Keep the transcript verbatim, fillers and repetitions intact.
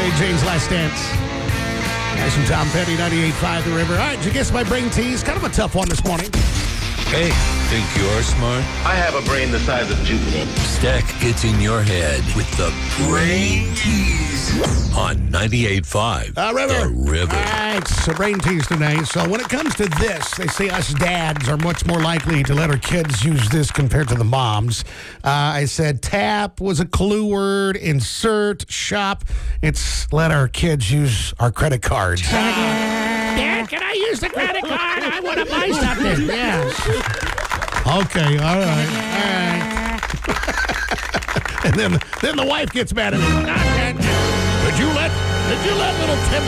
Mary Jane's Last Dance. Nice and Tom Petty, ninety-eight point five The River. All right, did you guess my brain tease? Kind of a tough one this morning. Hey, think you're smart? I have a brain the size of Jupiter. Stack gets in your head with the Brain Tease on ninety-eight point five Uh, River. The River. All right, so brain tease today. So when it comes to this, they say us dads are much more likely to let our kids use this compared to the moms. Uh, I said tap was a clue word. Insert, shop. It's let our kids use our credit cards. Dad, can I use the credit card? I want to buy something. Yes. Okay, all right, all right. And then, then the wife gets mad at me. Did you let, did you let little Tim